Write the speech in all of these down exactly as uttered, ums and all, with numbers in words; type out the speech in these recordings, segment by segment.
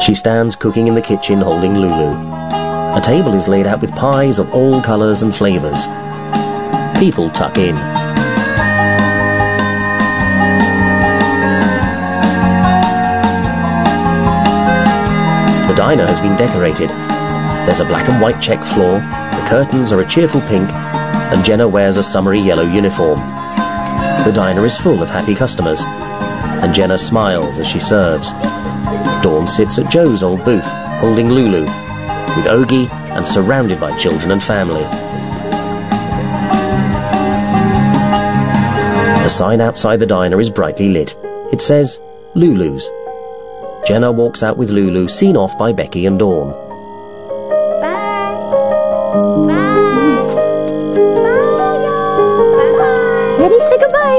She stands cooking in the kitchen holding Lulu. A table is laid out with pies of all colours and flavours. People tuck in. The diner has been decorated. There's a black and white check floor, the curtains are a cheerful pink, and Jenna wears a summery yellow uniform. The diner is full of happy customers, and Jenna smiles as she serves. Dawn sits at Joe's old booth, holding Lulu, with Ogie and surrounded by children and family. The sign outside the diner is brightly lit. It says, Lulu's. Jenna walks out with Lulu, seen off by Becky and Dawn. Bye. Bye. Bye. Ready? Say goodbye.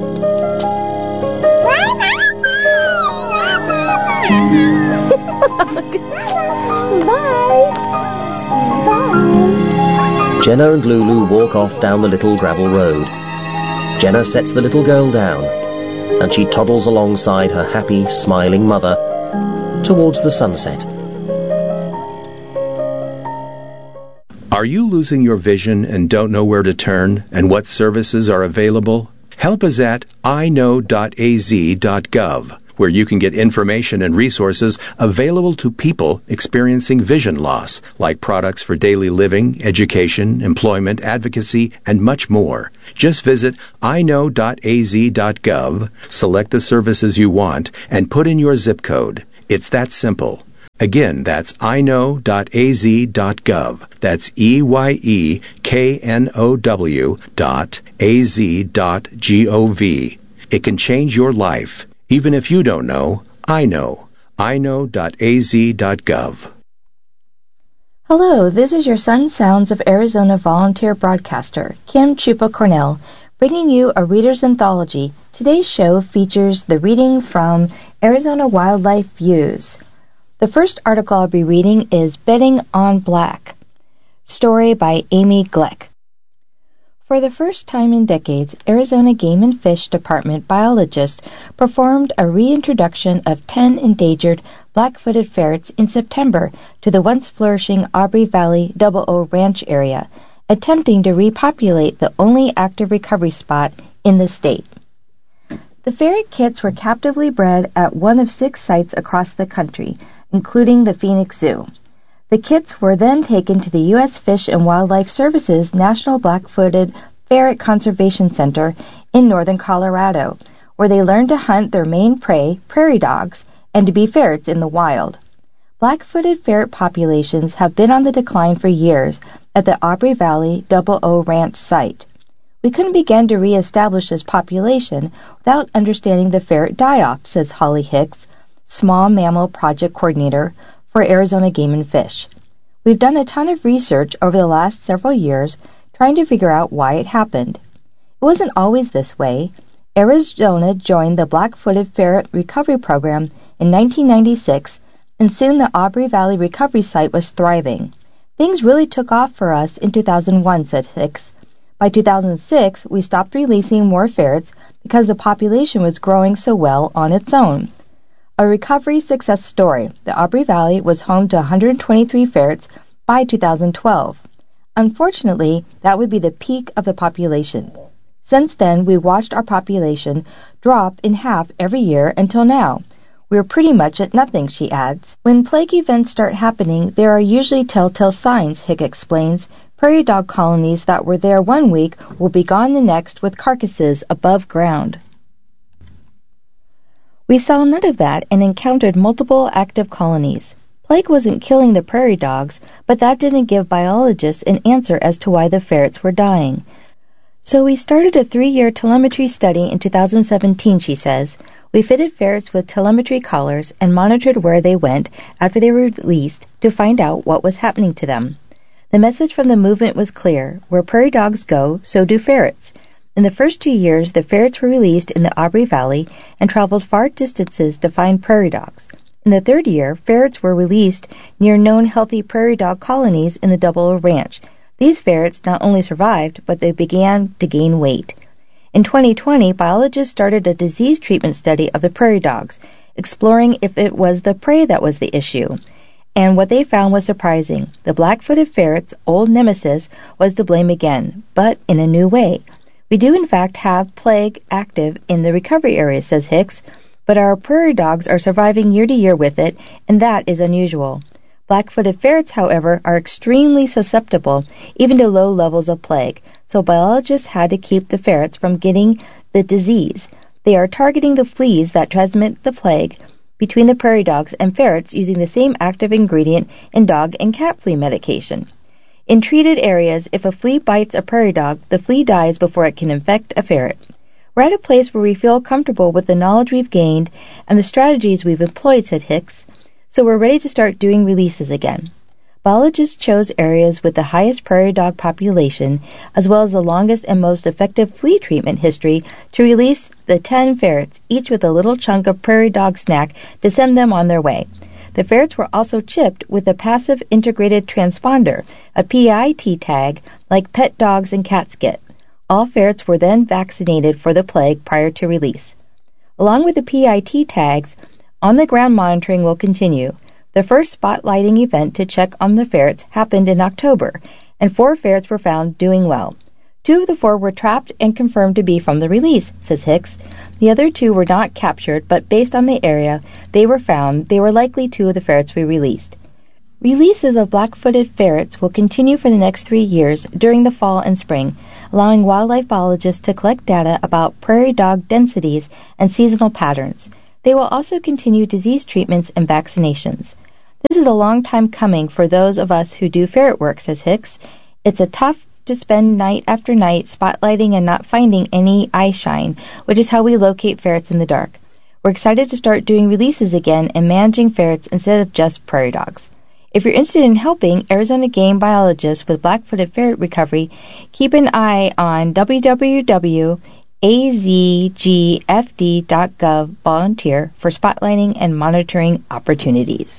Bye. Bye. Jenna and Lulu walk off down the little gravel road. Jenna sets the little girl down, and she toddles alongside her happy, smiling mother towards the sunset. Are you losing your vision and don't know where to turn and what services are available? Help us at i know dot a z dot gov, where you can get information and resources available to people experiencing vision loss, like products for daily living, education, employment, advocacy, and much more. Just visit i know dot a z dot gov, select the services you want, and put in your zip code. It's that simple. Again, that's i know dot a z dot gov. That's E Y E K N O W dot A Z dot G O V. It can change your life. Even if you don't know, I know. i know dot a z dot gov. Hello, this is your Sun Sounds of Arizona volunteer broadcaster, Kim Chupa Cornell, bringing you a reader's anthology. Today's show features the reading from Arizona Wildlife Views. The first article I'll be reading is Betting on Black, story by Amy Gleck. For the first time in decades, Arizona Game and Fish Department biologists performed a reintroduction of ten endangered black-footed ferrets in September to the once flourishing Aubrey Valley Double O Ranch area, attempting to repopulate the only active recovery spot in the state. The ferret kits were captively bred at one of six sites across the country, including the Phoenix Zoo. The kits were then taken to the U S Fish and Wildlife Service's National Black-Footed Ferret Conservation Center in northern Colorado, where they learned to hunt their main prey, prairie dogs, and to be ferrets in the wild. Black-footed ferret populations have been on the decline for years at the Aubrey Valley Double O Ranch site. We couldn't begin to reestablish this population without understanding the ferret die-off, says Holly Hicks, Small Mammal Project Coordinator for Arizona Game and Fish. We've done a ton of research over the last several years trying to figure out why it happened. It wasn't always this way. Arizona joined the Black-Footed Ferret Recovery Program in nineteen ninety-six, and soon the Aubrey Valley Recovery Site was thriving. Things really took off for us in two thousand one, said Hicks. By two thousand six, we stopped releasing more ferrets because the population was growing so well on its own. A recovery success story. The Aubrey Valley was home to one hundred twenty-three ferrets by two thousand twelve. Unfortunately, that would be the peak of the population. Since then, we watched our population drop in half every year until now. We're pretty much at nothing, she adds. When plague events start happening, there are usually telltale signs, Hick explains. Prairie dog colonies that were there one week will be gone the next with carcasses above ground. We saw none of that and encountered multiple active colonies. Plague wasn't killing the prairie dogs, but that didn't give biologists an answer as to why the ferrets were dying. So we started a three-year telemetry study in two thousand seventeen, she says. We fitted ferrets with telemetry collars and monitored where they went after they were released to find out what was happening to them. The message from the movement was clear. Where prairie dogs go, so do ferrets. In the first two years, the ferrets were released in the Aubrey Valley and traveled far distances to find prairie dogs. In the third year, ferrets were released near known healthy prairie dog colonies in the Double O Ranch. These ferrets not only survived, but they began to gain weight. In twenty twenty, biologists started a disease treatment study of the prairie dogs. exploring if it was the prey that was the issue. And what they found was surprising. The black-footed ferret's old nemesis was to blame again, but in a new way. We do in fact have plague active in the recovery area, says Hicks, but our prairie dogs are surviving year to year with it, and that is unusual. Black-footed ferrets, however, are extremely susceptible even to low levels of plague, so biologists had to keep the ferrets from getting the disease. They are targeting the fleas that transmit the plague between the prairie dogs and ferrets using the same active ingredient in dog and cat flea medication. In treated areas, if a flea bites a prairie dog, the flea dies before it can infect a ferret. We're at a place where we feel comfortable with the knowledge we've gained and the strategies we've employed, said Hicks, so we're ready to start doing releases again. Biologists chose areas with the highest prairie dog population, as well as the longest and most effective flea treatment history, to release the ten ferrets, each with a little chunk of prairie dog snack to send them on their way. The ferrets were also chipped with a passive integrated transponder, a P I T tag, like pet dogs and cats get. All ferrets were then vaccinated for the plague prior to release. Along with the P I T tags, on-the-ground monitoring will continue. The first spotlighting event to check on the ferrets happened in October, and four ferrets were found doing well. Two of the four were trapped and confirmed to be from the release, says Hicks. The other two were not captured, but based on the area they were found, they were likely two of the ferrets we released. Releases of black-footed ferrets will continue for the next three years during the fall and spring, allowing wildlife biologists to collect data about prairie dog densities and seasonal patterns. They will also continue disease treatments and vaccinations. This is a long time coming for those of us who do ferret work, says Hicks. It's a tough to spend night after night spotlighting and not finding any eye shine, which is how we locate ferrets in the dark. We're excited to start doing releases again and managing ferrets instead of just prairie dogs. If you're interested in helping Arizona game biologists with black-footed ferret recovery, keep an eye on w w w dot a z g f d dot gov volunteer for spotlighting and monitoring opportunities.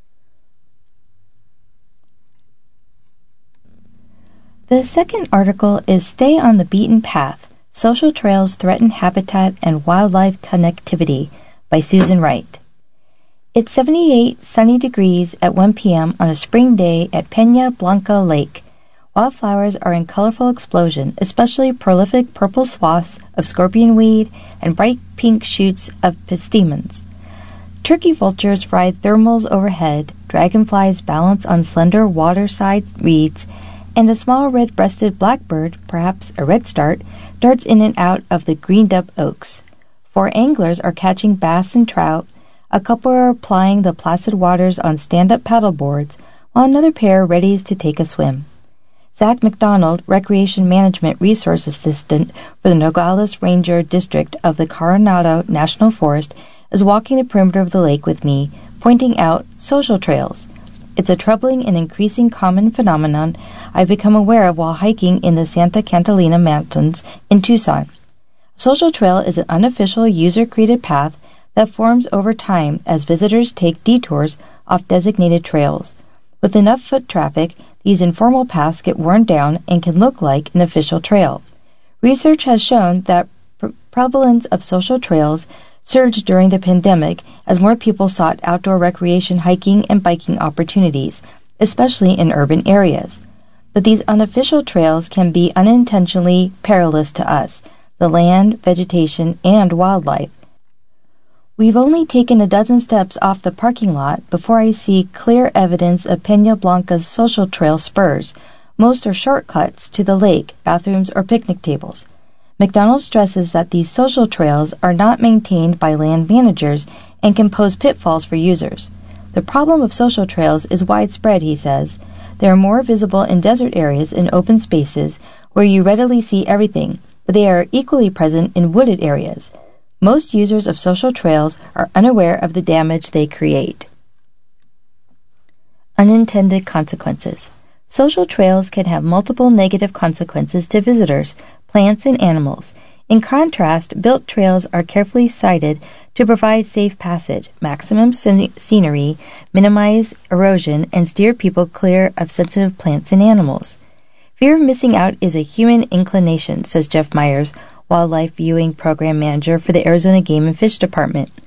The second article is Stay on the Beaten Path, Social Trails Threaten Habitat and Wildlife Connectivity by Susan Wright. It's seventy-eight sunny degrees at one p.m. on a spring day at Peña Blanca Lake. Wildflowers are in colorful explosion, especially prolific purple swaths of scorpion weed and bright pink shoots of pistemons. Turkey vultures ride thermals overhead, dragonflies balance on slender waterside reeds, and a small red-breasted blackbird, perhaps a redstart, darts in and out of the greened-up oaks. Four anglers are catching bass and trout, a couple are plying the placid waters on stand-up paddleboards, while another pair readies to take a swim. Zach McDonald, Recreation Management Resource Assistant for the Nogales Ranger District of the Coronado National Forest, is walking the perimeter of the lake with me, pointing out social trails. It's a troubling and increasing common phenomenon I've become aware of while hiking in the Santa Catalina Mountains in Tucson. A social trail is an unofficial user-created path that forms over time as visitors take detours off designated trails. With enough foot traffic, these informal paths get worn down and can look like an official trail. Research has shown that pre- prevalence of social trails surged during the pandemic as more people sought outdoor recreation, hiking, and biking opportunities, especially in urban areas. But these unofficial trails can be unintentionally perilous to us, the land, vegetation, and wildlife. We've only taken a dozen steps off the parking lot before I see clear evidence of Peña Blanca's social trail spurs. Most are shortcuts to the lake, bathrooms, or picnic tables. McDonald stresses that these social trails are not maintained by land managers and can pose pitfalls for users. The problem of social trails is widespread, he says. They are more visible in desert areas and open spaces where you readily see everything, but they are equally present in wooded areas. Most users of social trails are unaware of the damage they create. Unintended consequences. Social trails can have multiple negative consequences to visitors, plants, and animals. In contrast, built trails are carefully sited to provide safe passage, maximum scen- scenery, minimize erosion, and steer people clear of sensitive plants and animals. Fear of missing out is a human inclination, says Jeff Myers, Wildlife Viewing Program Manager for the Arizona Game and Fish Department.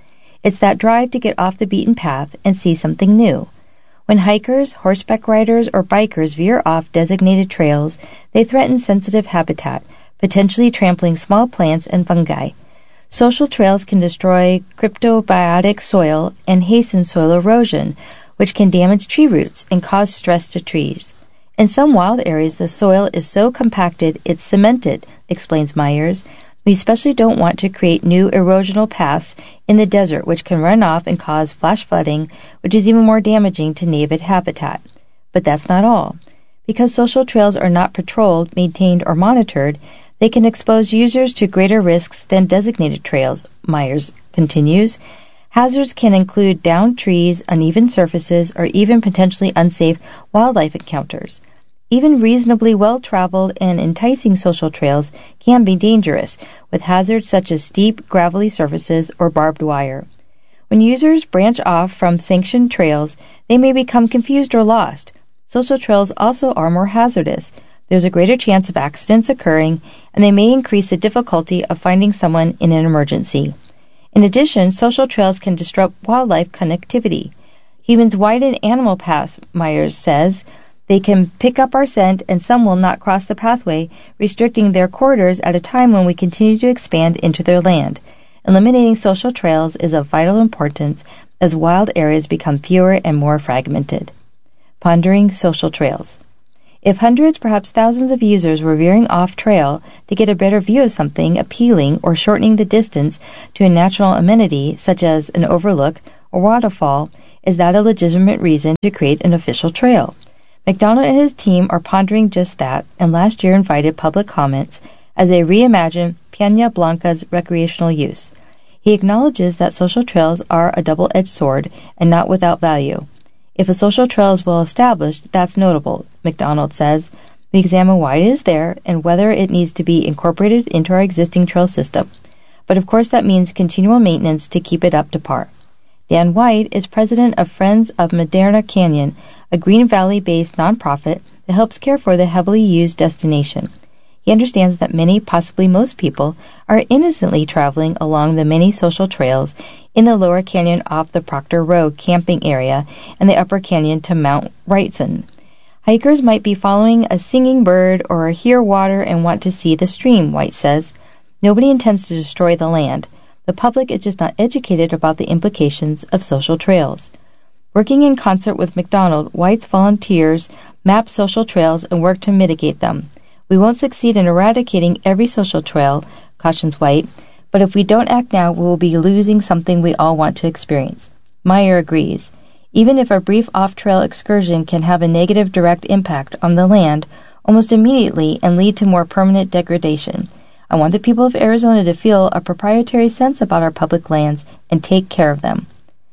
It's that drive to get off the beaten path and see something new. When hikers, horseback riders, or bikers veer off designated trails, they threaten sensitive habitat, potentially trampling small plants and fungi. Social trails can destroy cryptobiotic soil and hasten soil erosion, which can damage tree roots and cause stress to trees. In some wild areas, the soil is so compacted it's cemented, explains Myers. We especially don't want to create new erosional paths in the desert which can run off and cause flash flooding, which is even more damaging to native habitat. But that's not all. Because social trails are not patrolled, maintained, or monitored, they can expose users to greater risks than designated trails, Myers continues. Hazards can include downed trees, uneven surfaces, or even potentially unsafe wildlife encounters. Even reasonably well-traveled and enticing social trails can be dangerous, with hazards such as steep, gravelly surfaces or barbed wire. When users branch off from sanctioned trails, they may become confused or lost. Social trails also are more hazardous. There's a greater chance of accidents occurring, and they may increase the difficulty of finding someone in an emergency. In addition, social trails can disrupt wildlife connectivity. Humans widen animal paths, Myers says. They can pick up our scent, and some will not cross the pathway, restricting their corridors at a time when we continue to expand into their land. Eliminating social trails is of vital importance as wild areas become fewer and more fragmented. Pondering social trails. If hundreds, perhaps thousands of users were veering off trail to get a better view of something appealing or shortening the distance to a natural amenity such as an overlook or waterfall, is that a legitimate reason to create an official trail? McDonald and his team are pondering just that, and last year invited public comments as they reimagine Peña Blanca's recreational use. He acknowledges that social trails are a double-edged sword and not without value. If a social trail is well established, that's notable, McDonald says. We examine why it is there and whether it needs to be incorporated into our existing trail system. But of course that means continual maintenance to keep it up to par. Dan White is president of Friends of Madera Canyon, a Green Valley-based nonprofit that helps care for the heavily used destination. He understands that many, possibly most people, are innocently traveling along the many social trails in the lower canyon off the Proctor Road camping area and the upper canyon to Mount Wrightson. Hikers might be following a singing bird or hear water and want to see the stream, White says. Nobody intends to destroy the land. The public is just not educated about the implications of social trails. Working in concert with McDonald, White's volunteers map social trails and work to mitigate them. We won't succeed in eradicating every social trail, cautions White, but if we don't act now, we will be losing something we all want to experience. Meyer agrees. Even if a brief off-trail excursion can have a negative direct impact on the land almost immediately and lead to more permanent degradation, I want the people of Arizona to feel a proprietary sense about our public lands and take care of them.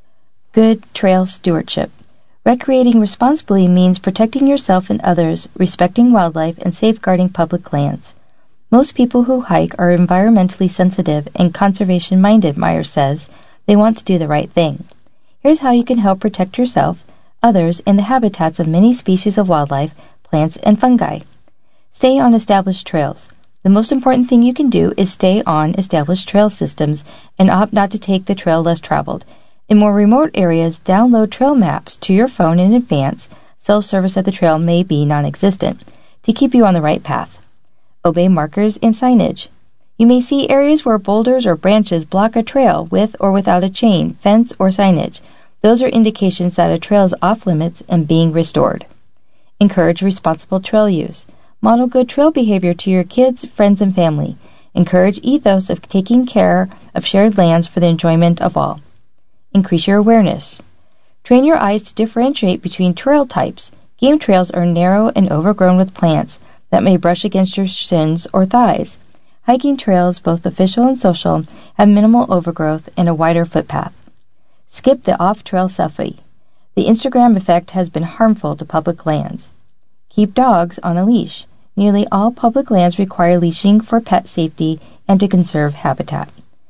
Good trail stewardship. Recreating responsibly means protecting yourself and others, respecting wildlife, and safeguarding public lands. Most people who hike are environmentally sensitive and conservation-minded, Myers says. They want to do the right thing. Here's how you can help protect yourself, others, and the habitats of many species of wildlife, plants, and fungi. Stay on established trails. The most important thing you can do is stay on established trail systems and opt not to take the trail less traveled. In more remote areas, download trail maps to your phone in advance. Self-service at the trail may be non-existent to keep you on the right path. Obey markers and signage. You may see areas where boulders or branches block a trail with or without a chain, fence, or signage. Those are indications that a trail is off limits and being restored. Encourage responsible trail use. Model good trail behavior to your kids, friends, and family. Encourage ethos of taking care of shared lands for the enjoyment of all. Increase your awareness. Train your eyes to differentiate between trail types. Game trails are narrow and overgrown with plants that may brush against your shins or thighs. Hiking trails, both official and social, have minimal overgrowth and a wider footpath. Skip the off-trail selfie. The Instagram effect has been harmful to public lands. Keep dogs on a leash. Nearly all public lands require leashing for pet safety and to conserve habitat.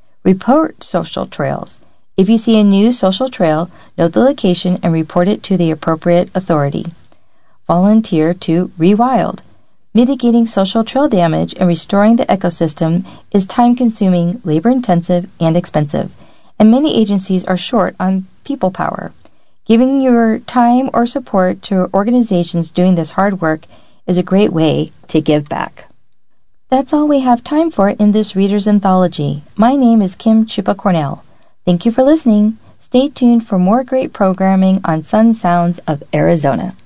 Report social trails. If you see a new social trail, note the location and report it to the appropriate authority. Volunteer to rewild. Mitigating social trail damage and restoring the ecosystem is time-consuming, labor-intensive, and expensive. and many agencies are short on people power. Giving your time or support to organizations doing this hard work is a great way to give back. That's all we have time for in this Reader's Anthology. My name is Kim Chupa Cornell. Thank you for listening. Stay tuned for more great programming on Sun Sounds of Arizona.